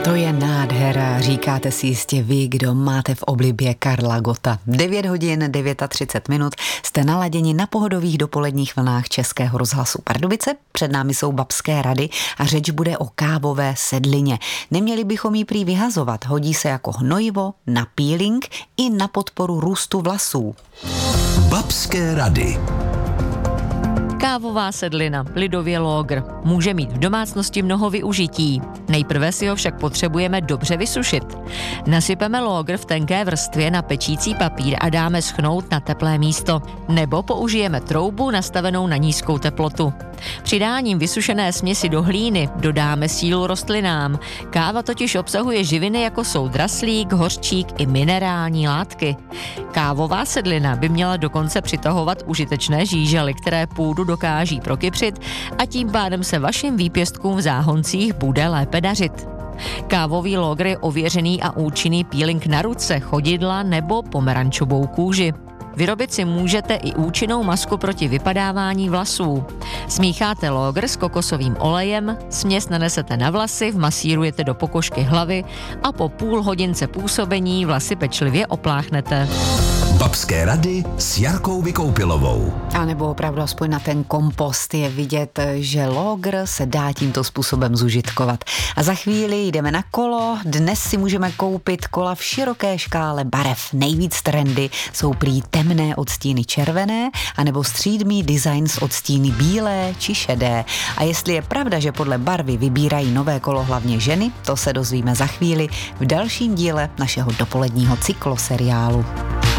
To je nádhera, říkáte si jistě vy, kdo máte v oblibě Karla Gotta. 9 hodin 39 minut, jste naladěni na pohodových dopoledních vlnách Českého rozhlasu Pardubice. Před námi jsou babské rady a řeč bude o kávové sedlině. Neměli bychom ji prý vyhazovat, hodí se jako hnojivo, na peeling i na podporu růstu vlasů. Babské rady. Kávová sedlina, lidově lógr, může mít v domácnosti mnoho využití. Nejprve si ho však potřebujeme dobře vysušit. Nasypeme lógr v tenké vrstvě na pečící papír a dáme schnout na teplé místo. Nebo použijeme troubu nastavenou na nízkou teplotu. Přidáním vysušené směsi do hlíny dodáme sílu rostlinám. Káva totiž obsahuje živiny jako jsou draslík, hořčík i minerální látky. Kávová sedlina by měla dokonce přitahovat užitečné žížaly, které půdu dokáží prokypřit a tím pádem se vašim výpěstkům v záhoncích bude lépe dařit. Kávový lógr je ověřený a účinný peeling na ruce, chodidla nebo pomerančovou kůži. Vyrobit si můžete i účinnou masku proti vypadávání vlasů. Smícháte lógr s kokosovým olejem, směs nanesete na vlasy, vmasírujete do pokožky hlavy a po půl hodince působení vlasy pečlivě opláchnete. Babské rady s Jarkou Vykoupilovou. A nebo opravdu aspoň na ten kompost je vidět, že lógr se dá tímto způsobem zužitkovat. A za chvíli jdeme na kolo. Dnes si můžeme koupit kola v široké škále barev. Nejvíc trendy jsou prý temné odstíny červené anebo střídmý design s odstíny bílé či šedé. A jestli je pravda, že podle barvy vybírají nové kolo hlavně ženy, to se dozvíme za chvíli v dalším díle našeho dopoledního cykloseriálu.